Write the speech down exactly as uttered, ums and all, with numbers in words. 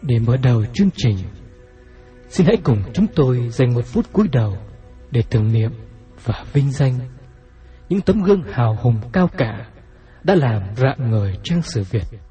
Để mở đầu chương trình, xin hãy cùng chúng tôi dành một phút cúi đầu để tưởng niệm và vinh danh những tấm gương hào hùng cao cả đã làm rạng ngời trang sử Việt